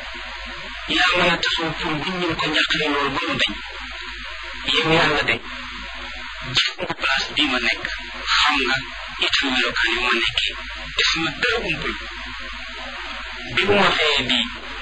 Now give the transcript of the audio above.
yaa mën a taxaw pour guññil ko njàqare loolu ba mu dañ yow yàlla de gis nga place bii ma nekk xam nga itam melokaan yi ma nekkee te sama dara umpul bi mu waxee di